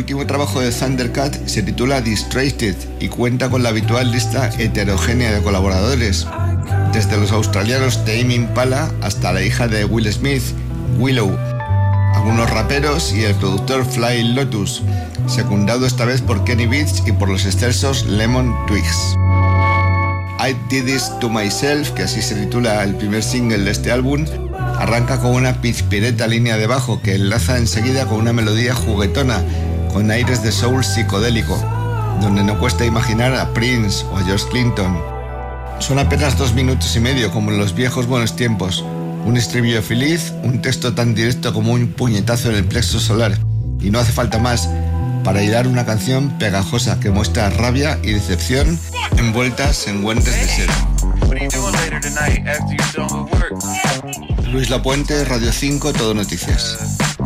último trabajo de Thundercat se titula Distracted y cuenta con la habitual lista heterogénea de colaboradores, desde los australianos Tame Impala hasta la hija de Will Smith, Willow, algunos raperos y el productor Fly Lotus, secundado esta vez por Kenny Beats y por los excelsos Lemon Twigs. I Did This To Myself, que así se titula el primer single de este álbum, arranca con una pizpireta línea de bajo que enlaza enseguida con una melodía juguetona con aires de soul psicodélico, donde no cuesta imaginar a Prince o a George Clinton. Son apenas 2 minutos y medio como en los viejos buenos tiempos, un estribillo feliz, un texto tan directo como un puñetazo en el plexo solar, y no hace falta más para hilar una canción pegajosa que muestra rabia y decepción envueltas en guantes de seda. Luis Lapuente, Radio 5, Todo Noticias.